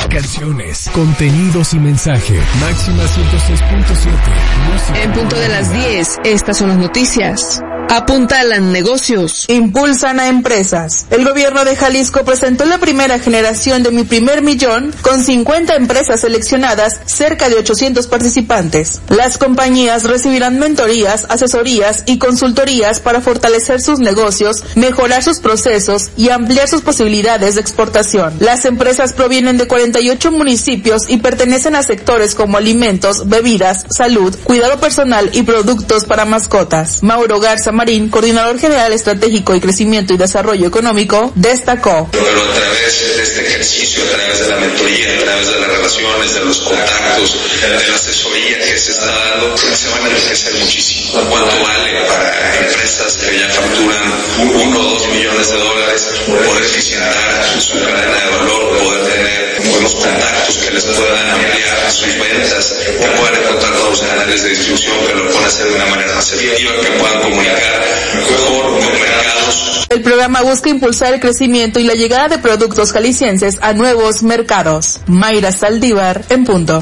canciones, contenidos y mensaje. Máxima 106.7. En punto de las 10, estas son las noticias. Apuntalan negocios. Impulsan a empresas. El gobierno de Jalisco presentó la primera generación de Mi Primer Millón con 50 empresas seleccionadas, cerca de 800 participantes. Las compañías recibirán mentorías, asesorías y consultorías para fortalecer sus negocios, mejorar sus procesos y ampliar sus posibilidades de exportación. Las empresas provienen de 48 municipios y pertenecen a sectores como alimentos, bebidas, salud, cuidado personal y productos para mascotas. Mauro Garza Marín, coordinador general estratégico y crecimiento y desarrollo económico, destacó. Pero a través de este ejercicio, a través de la mentoría, a través de las relaciones, de los contactos, de la asesoría que se está dando, se van a enriquecer muchísimo. ¿Cuánto vale para empresas que ya facturan $1 o 2 millones de dólares poder eficientar su cadena de valor, poder tener buenos contactos que les puedan ampliar sus ventas, que puedan encontrar nuevos canales de distribución, que lo puedan hacer de una manera más efectiva, que puedan comunicar mejor con mercados? El programa busca impulsar el crecimiento y la llegada de productos jaliscienses a nuevos mercados. Mayra Saldívar, en punto.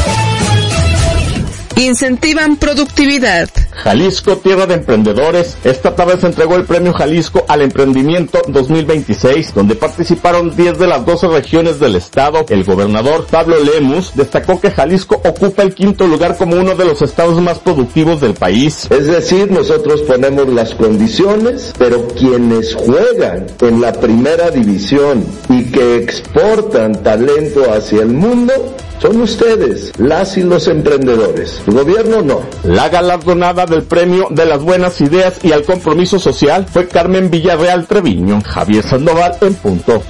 Incentivan productividad. Jalisco, tierra de emprendedores. Esta tarde se entregó el Premio Jalisco al Emprendimiento 2026, donde participaron 10 de las 12 regiones del estado. El gobernador Pablo Lemus destacó que Jalisco ocupa el 5º lugar como uno de los estados más productivos del país. Es decir, nosotros ponemos las condiciones, pero quienes juegan en la primera división y que exportan talento hacia el mundo son ustedes, las y los emprendedores. El gobierno no. La galardonada del Premio de las Buenas Ideas y al Compromiso Social fue Carmen Villarreal Treviño. Javier Sandoval, en punto.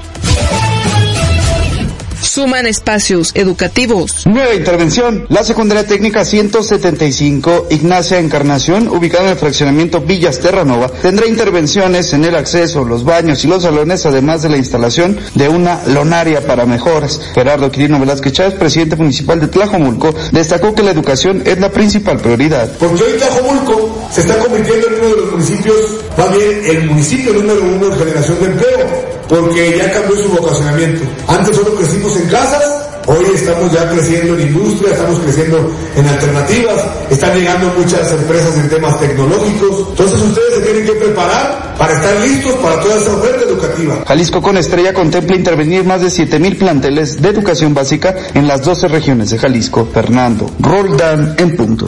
Suman espacios educativos. Nueva intervención. La Secundaria Técnica 175 Ignacia Encarnación, ubicada en el fraccionamiento Villas Terranova, tendrá intervenciones en el acceso, los baños y los salones, además de la instalación de una lonaria para mejoras. Gerardo Quirino Velázquez Chávez, presidente municipal de Tlajomulco, destacó que la educación es la principal prioridad. Porque hoy Tlajomulco se está convirtiendo en uno de los municipios, más bien el municipio número 1 en generación de empleo, porque ya cambió su vocacionamiento. Antes solo crecimos en casas, hoy estamos ya creciendo en industria, estamos creciendo en alternativas, están llegando muchas empresas en temas tecnológicos. Entonces ustedes se tienen que preparar para estar listos para toda esa oferta educativa. Jalisco con Estrella contempla intervenir más de 7,000 planteles de educación básica en las 12 regiones de Jalisco. Fernando Roldán, en punto.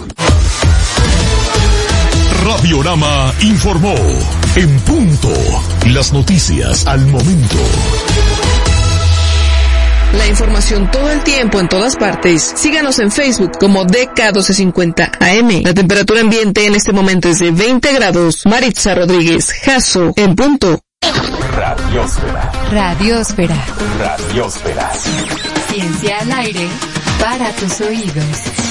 Radiorama informó. En punto. Las noticias al momento. La información todo el tiempo, en todas partes. Síganos en Facebook como DK1250 AM. La temperatura ambiente en este momento es de 20 grados. Maritza Rodríguez, Jasso, en punto. Radiosfera. Radiosfera. Radiosfera. Ciencia al aire para tus oídos.